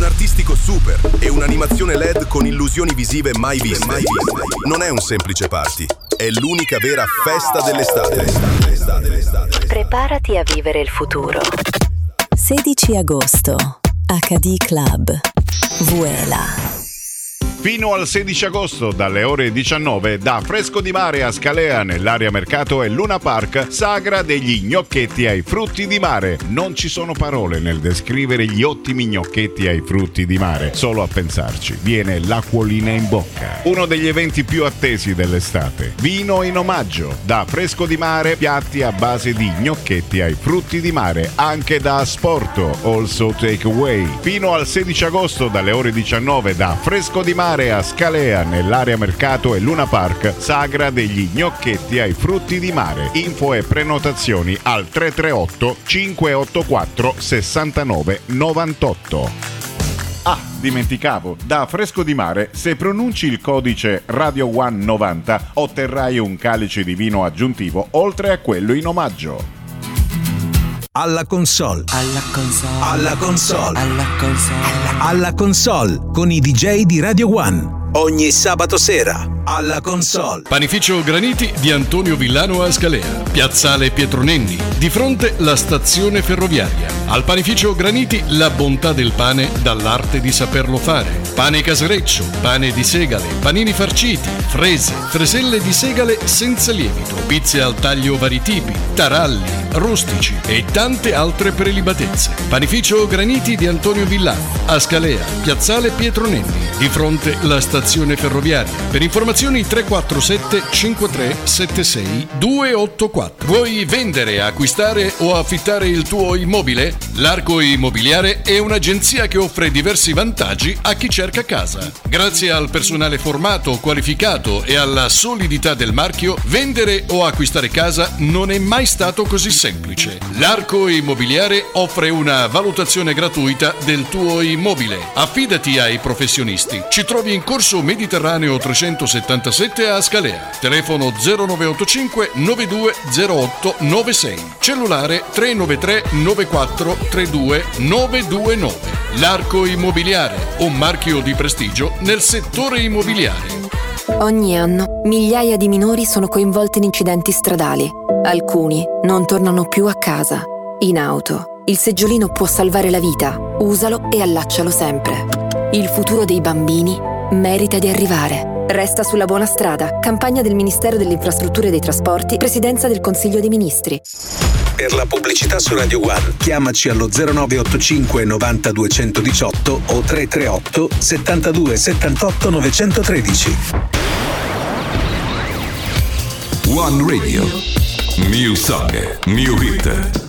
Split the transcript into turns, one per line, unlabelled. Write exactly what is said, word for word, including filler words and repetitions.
artistico super e un'animazione L E D con illusioni visive mai viste. Mai viste. Non è un semplice party, è l'unica vera festa dell'estate.
Preparati a vivere il futuro.
sedici agosto, acca di Club, Vuela.
Fino al sedici agosto, dalle ore diciannove, da Fresco di Mare a Scalea, nell'area mercato e Luna Park, sagra degli gnocchetti ai frutti di mare. Non ci sono parole nel descrivere gli ottimi gnocchetti ai frutti di mare. Solo a pensarci viene l'acquolina in bocca. Uno degli eventi più attesi dell'estate. Vino in omaggio. Da Fresco di Mare, piatti a base di gnocchetti ai frutti di mare, anche da asporto, also takeaway. Fino al sedici agosto, dalle ore diciannove, da Fresco di Mare a Scalea, nell'area mercato e Luna Park, sagra degli gnocchetti ai frutti di mare. Info e prenotazioni al tre tre otto cinque otto quattro sei nove nove otto. Ah, dimenticavo, da Fresco di Mare, se pronunci il codice Radio One novanta, otterrai un calice di vino aggiuntivo oltre a quello in omaggio.
Alla console.
Alla console.
Alla console.
Alla console.
Alla console con i D J di Radio One. Ogni sabato sera. Alla console.
Panificio Graniti di Antonio Villano a Scalea. Piazzale Pietro Nenni. Di fronte la stazione ferroviaria. Al panificio Graniti la bontà del pane dall'arte di saperlo fare. Pane casereccio, pane di segale, panini farciti, frese, freselle di segale senza lievito, pizze al taglio vari tipi, taralli, rustici e tante altre prelibatezze. Panificio Graniti di Antonio Villano a Scalea, Piazzale Pietro Nenni. Di fronte la stazione ferroviaria. Per informazioni tre quattro sette cinque tre sette sei due otto quattro. Vuoi vendere, acquistare o affittare il tuo immobile? L'Arco Immobiliare è un'agenzia che offre diversi vantaggi a chi cerca casa. Grazie al personale formato, qualificato e alla solidità del marchio, vendere o acquistare casa non è mai stato così semplice. L'Arco Immobiliare offre una valutazione gratuita del tuo immobile. Affidati ai professionisti. Ci trovi in Corso Mediterraneo trecentosettantasette a Scalea. Telefono zero nove otto cinque nove due zero otto nove sei. Cellulare tre nove tre nove quattro tre due nove due nove. L'Arco Immobiliare, un marchio di prestigio nel settore immobiliare.
Ogni anno migliaia di minori sono coinvolti in incidenti stradali. Alcuni non tornano più a casa. In auto, il seggiolino può salvare la vita. Usalo e allaccialo sempre. Il futuro dei bambini merita di arrivare. Resta sulla buona strada. Campagna del Ministero delle Infrastrutture e dei Trasporti, Presidenza del Consiglio dei Ministri.
Per la pubblicità su Radio One, chiamaci allo zero nove otto cinque novanta duecento diciotto o tre tre otto settantadue settantotto novecentotredici.
One Radio. New song, new hit.